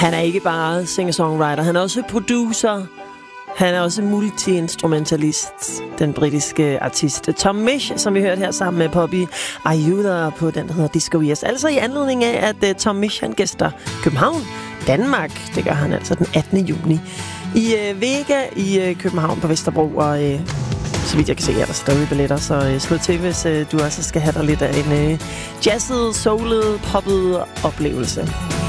Han er ikke bare singer-songwriter, han er også producer. Han er også multi-instrumentalist, den britiske artist Tom Misch, som vi hørte her sammen med Poppy Ayuda på den, der hedder Disco Yes. Altså i anledning af, at Tom Misch, han gæster København, Danmark. Det gør han altså den 18. juni i Vega i København på Vesterbro. Og så vidt jeg kan se, er der stadig billetter, så slå til, hvis du også skal have dig lidt af en jazzet, soulet, poppet oplevelse.